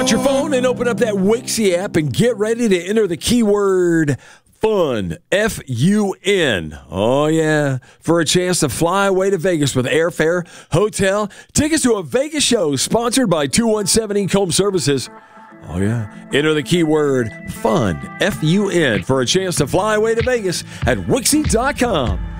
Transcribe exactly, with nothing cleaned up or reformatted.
Get your phone and open up that Wixie app and get ready to enter the keyword FUN, F U N. Oh, yeah, for a chance to fly away to Vegas with airfare, hotel, tickets to a Vegas show sponsored by two one seven Ink Home Services. Oh, yeah. Enter the keyword FUN, F U N, for a chance to fly away to Vegas at Wixie dot com.